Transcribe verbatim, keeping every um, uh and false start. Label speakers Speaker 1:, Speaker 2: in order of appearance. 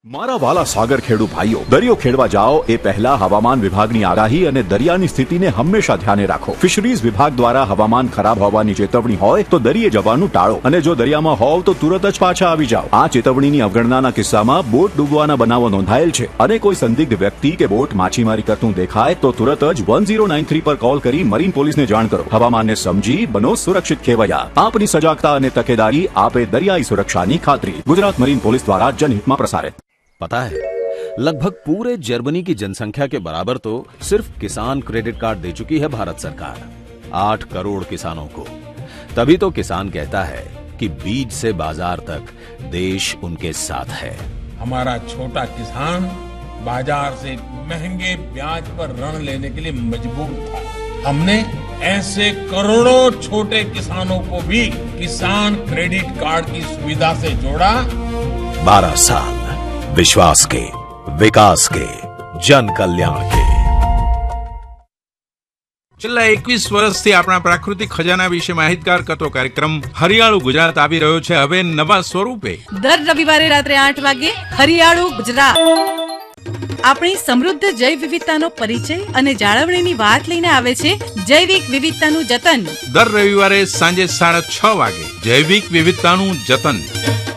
Speaker 1: મારા વાલા સાગર ખેડૂ ભાઈઓ, દરિયો ખેડવા જાઓ એ પહેલા હવામાન વિભાગની આગાહી અને દરિયાની સ્થિતિને હંમેશા ધ્યાને રાખો। ફિશરીઝ વિભાગ દ્વારા હવામાન ખરાબ હોવાની ચેતવણી હોય તો દરિયે જવાનું ટાળો અને જો દરિયામાં હોવ તો તુરત જ પાછા આવી જાઓ। આ ચેતવણીની અવગણનાના કિસ્સામાં બોટ ડૂબવાના બનાવો નોંધાયેલ છે અને કોઈ સંદિગ્ધ વ્યક્તિ કે બોટ માછીમારી કરતું દેખાય તો તુરત જ વન ઝીરો નાઇન થ્રી પર કોલ કરી મરીન પોલીસને જાણ કરો। હવામાનને સમજી બનો સુરક્ષિત ખેવૈયા। આપની સજાગતા અને તકેદારી આપે દરિયાઈ સુરક્ષાની ખાતરી। ગુજરાત मरीन पुलिस द्वारा जनहित में प्रसारित।
Speaker 2: पता है, लगभग पूरे जर्मनी की जनसंख्या के बराबर तो सिर्फ किसान क्रेडिट कार्ड दे चुकी है भारत सरकार, आठ करोड़ किसानों को। तभी तो किसान कहता है कि बीज से बाजार तक देश उनके साथ है।
Speaker 3: हमारा छोटा किसान बाजार से महंगे ब्याज पर ऋण लेने के लिए मजबूर था। हमने ऐसे करोड़ों छोटे किसानों को भी किसान क्रेडिट कार्ड की सुविधा से जोड़ा।
Speaker 2: बारह साल विश्वास के, विकास के, जन कल्याण के।
Speaker 4: છેલ્લા એકવીસ વર્ષથી આપણા પ્રાકૃતિક ખજાના વિશે માહિતગાર કરતો કાર્યક્રમ હરિયાળું ગુજરાત આવી રહ્યો છે હવે નવા સ્વરૂપે।
Speaker 5: દર રવિવારે રાત્રે આઠ વાગે હરિયાળું ગુજરાત આપણી સમૃદ્ધ જૈવ વિવિધતાનો પરિચય અને જાળવણીની વાત લઈને આવે છે જૈવિક વિવિધતાનું જતન।
Speaker 4: દર રવિવારે સાંજે સાડા છ વાગે જૈવિક વિવિધતાનું જતન।